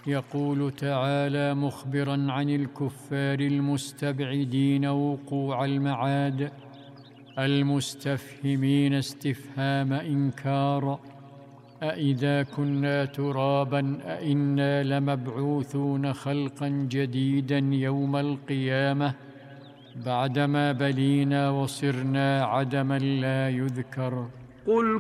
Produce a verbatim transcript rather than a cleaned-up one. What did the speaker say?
يقول تعالى مخبرا عن الكفار المستبعدين وقوع المعاد المستفهمين استفهام إنكار: أإذا كنا ترابا أإنا لمبعوثون خلقا جديدا يوم القيامة بعدما بلينا وصرنا عدما لا يذكر. قل